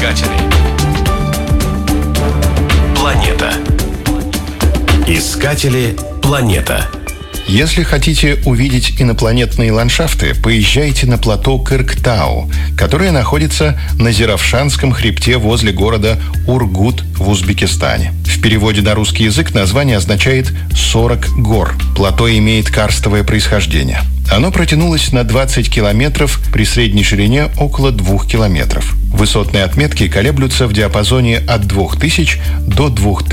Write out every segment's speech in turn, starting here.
Искатели. Планета. Искатели. Планета. Если хотите увидеть инопланетные ландшафты, поезжайте на плато Кырктау, которое находится на Зеравшанском хребте возле города Ургут в Узбекистане. В переводе на русский язык название означает «40 гор». Плато имеет карстовое происхождение. Оно протянулось на 20 километров при средней ширине около 2 километров. Высотные отметки колеблются в диапазоне от 2000 до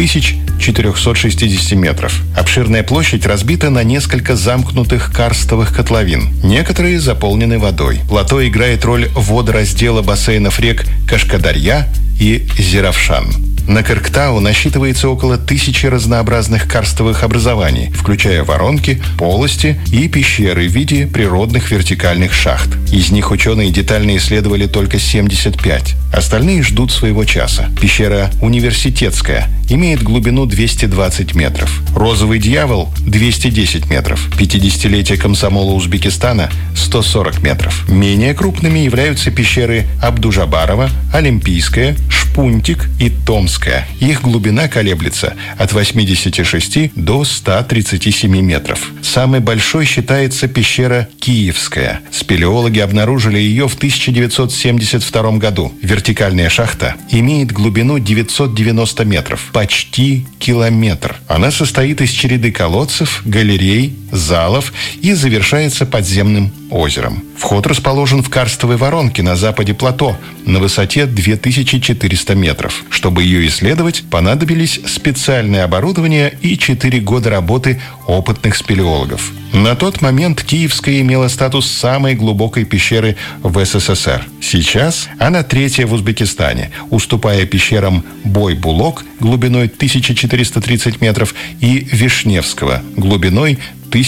2460 метров. Обширная площадь разбита на несколько замкнутых карстовых котловин. Некоторые заполнены водой. Плато играет роль водораздела бассейнов рек Кашкадарья и Зеравшан. На Кырктау насчитывается около 1000 разнообразных карстовых образований, включая воронки, полости и пещеры в виде природных вертикальных шахт. Из них ученые детально исследовали только 75. Остальные ждут своего часа. Пещера Университетская имеет глубину 220 метров. Розовый дьявол – 210 метров. 50-летие комсомола Узбекистана – 140 метров. Менее крупными являются пещеры Абдужабарова, Олимпийская, Шпунтик и Томская. Их глубина колеблется от 86 до 137 метров. Самой большой считается пещера Киевская. Спелеологи обнаружили ее в 1972 году. Вертикальная шахта имеет глубину 990 метров, почти километр. Она состоит из череды колодцев, галерей, залов и завершается подземным озером. Вход расположен в карстовой воронке на западе плато на высоте 2400 метров. Чтобы ее исследовать, понадобились специальное оборудование и 4 года работы опытных спелеологов. На тот момент Киевская имела статус самой глубокой пещеры в СССР. Сейчас она третья в Узбекистане, уступая пещерам Бой-Булок глубиной 1430 метров и Вишневского глубиной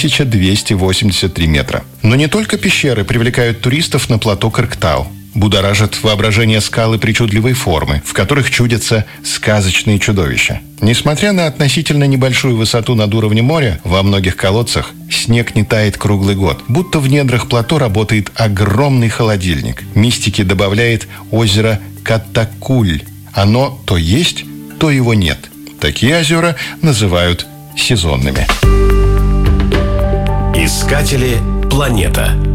1283 метра. Но не только пещеры привлекают туристов на плато Кырктау. Будоражат воображение скалы причудливой формы, в которых чудятся сказочные чудовища. Несмотря на относительно небольшую высоту над уровнем моря, во многих колодцах снег не тает круглый год. Будто в недрах плато работает огромный холодильник. Мистики добавляет озеро Каттакуль. Оно то есть, то его нет. Такие озера называют сезонными. Искатели. Планета.